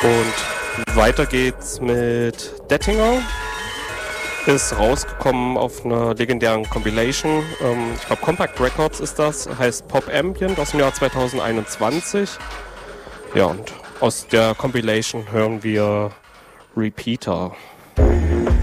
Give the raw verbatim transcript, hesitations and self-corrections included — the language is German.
Und weiter geht's mit Dettinger. Ist rausgekommen auf einer legendären Compilation. Ähm, ich glaube Compact Records ist das. Heißt Pop Ambient aus dem Jahr zweitausendeinundzwanzig. Ja, und aus der Compilation hören wir Repeater.